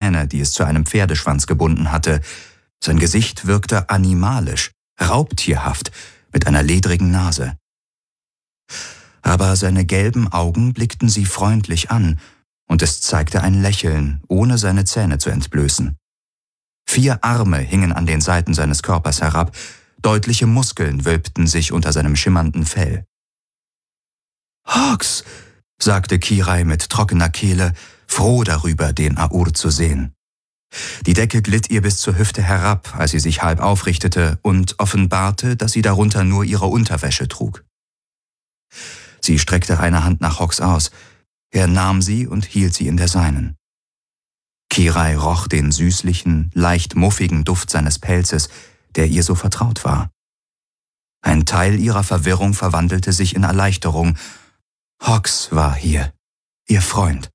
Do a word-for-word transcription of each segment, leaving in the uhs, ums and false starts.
Zähne, die es zu einem Pferdeschwanz gebunden hatte. Sein Gesicht wirkte animalisch, raubtierhaft, mit einer ledrigen Nase. Aber seine gelben Augen blickten sie freundlich an, und es zeigte ein Lächeln, ohne seine Zähne zu entblößen. Vier Arme hingen an den Seiten seines Körpers herab, deutliche Muskeln wölbten sich unter seinem schimmernden Fell. »Hawks«, sagte Kirai mit trockener Kehle, froh darüber, den Aur zu sehen. Die Decke glitt ihr bis zur Hüfte herab, als sie sich halb aufrichtete und offenbarte, dass sie darunter nur ihre Unterwäsche trug. Sie streckte eine Hand nach Hawks aus. Er nahm sie und hielt sie in der seinen. Kirai roch den süßlichen, leicht muffigen Duft seines Pelzes, der ihr so vertraut war. Ein Teil ihrer Verwirrung verwandelte sich in Erleichterung. Hawks war hier, ihr Freund.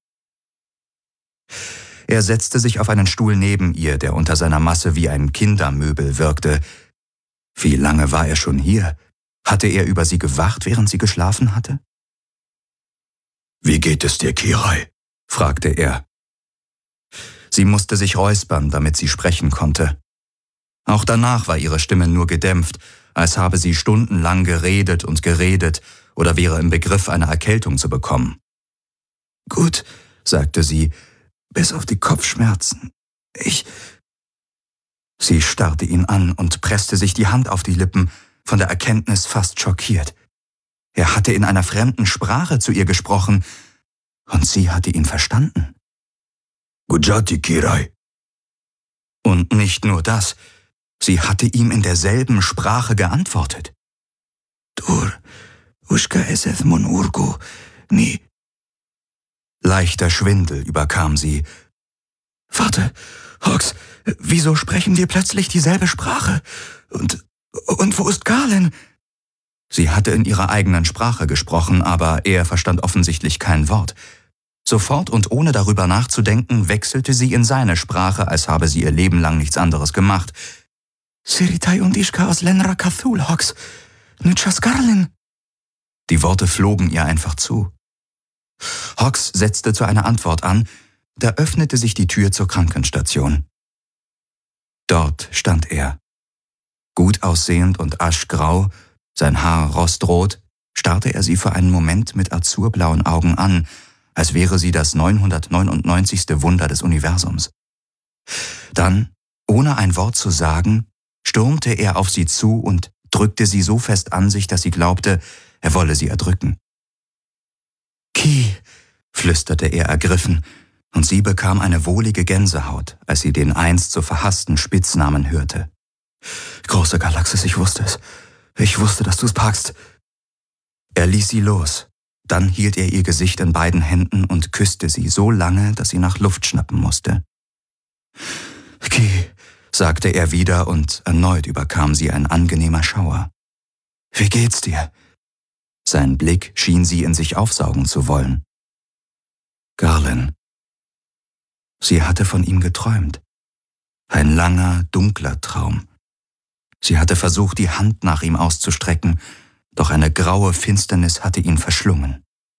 Er setzte sich auf einen Stuhl neben ihr, der unter seiner Masse wie ein Kindermöbel wirkte. Wie lange war er schon hier? Hatte er über sie gewacht, während sie geschlafen hatte? »Wie geht es dir, Kirai?« fragte er. Sie musste sich räuspern, damit sie sprechen konnte. Auch danach war ihre Stimme nur gedämpft, als habe sie stundenlang geredet und geredet oder wäre im Begriff, eine Erkältung zu bekommen. »Gut«, sagte sie, »bis auf die Kopfschmerzen. Ich...« Sie starrte ihn an und presste sich die Hand auf die Lippen, von der Erkenntnis fast schockiert. Er hatte in einer fremden Sprache zu ihr gesprochen, und sie hatte ihn verstanden. »Gujati, Kirai.« Und nicht nur das, sie hatte ihm in derselben Sprache geantwortet. »Dur, ushka eseth mon urgu, ni...« Leichter Schwindel überkam sie. »Warte, Hawks, wieso sprechen wir plötzlich dieselbe Sprache? Und, und wo ist Galen?« Sie hatte in ihrer eigenen Sprache gesprochen, aber er verstand offensichtlich kein Wort. Sofort und ohne darüber nachzudenken, wechselte sie in seine Sprache, als habe sie ihr Leben lang nichts anderes gemacht. »Siritai und Ishka aus Lenra Cathul, Hawks. Nutschas Garlen.« Die Worte flogen ihr einfach zu. Hawks setzte zu einer Antwort an, da öffnete sich die Tür zur Krankenstation. Dort stand er. Gut aussehend und aschgrau, sein Haar rostrot, starrte er sie für einen Moment mit azurblauen Augen an, als wäre sie das neunhundertneunundneunzigste Wunder des Universums. Dann, ohne ein Wort zu sagen, stürmte er auf sie zu und drückte sie so fest an sich, dass sie glaubte, er wolle sie erdrücken. »Ki«, flüsterte er ergriffen, und sie bekam eine wohlige Gänsehaut, als sie den einst so verhassten Spitznamen hörte. »Große Galaxis, ich wusste es. Ich wusste, dass du es packst.« Er ließ sie los. Dann hielt er ihr Gesicht in beiden Händen und küsste sie so lange, dass sie nach Luft schnappen musste. »Ki«, sagte er wieder, und erneut überkam sie ein angenehmer Schauer. »Wie geht's dir?« Sein Blick schien sie in sich aufsaugen zu wollen. »Garlen.« Sie hatte von ihm geträumt. Ein langer, dunkler Traum. Sie hatte versucht, die Hand nach ihm auszustrecken, doch eine graue Finsternis hatte ihn verschlungen.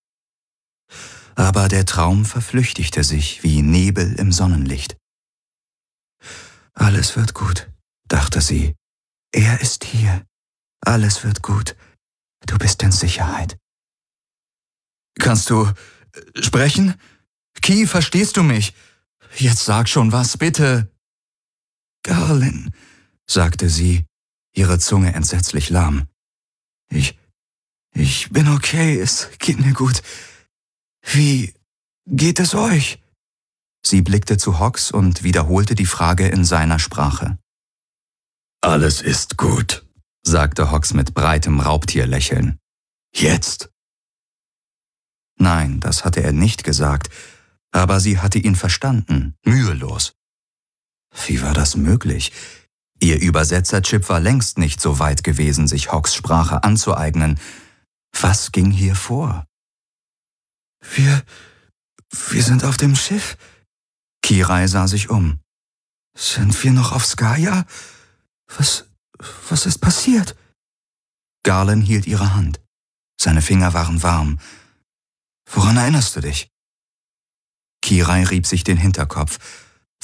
Aber der Traum verflüchtigte sich wie Nebel im Sonnenlicht. »Alles wird gut«, dachte sie. »Er ist hier. Alles wird gut. Du bist in Sicherheit.« »Kannst du sprechen? Ki, verstehst du mich? Jetzt sag schon was, bitte.« »Garlen«, sagte sie, ihre Zunge entsetzlich lahm. Ich, ich bin okay, es geht mir gut. Wie geht es euch?« Sie blickte zu Hawks und wiederholte die Frage in seiner Sprache. »Alles ist gut«, sagte Hawks mit breitem Raubtierlächeln. »Jetzt?« Nein, das hatte er nicht gesagt, aber sie hatte ihn verstanden, mühelos. Wie war das möglich? Ihr Übersetzerchip war längst nicht so weit gewesen, sich Hawks Sprache anzueignen. Was ging hier vor? Wir, wir sind auf dem Schiff. Kirai sah sich um. Sind wir noch auf Skaya? Was, was ist passiert? Garlen hielt ihre Hand. Seine Finger waren warm. Woran erinnerst du dich? Kirai rieb sich den Hinterkopf.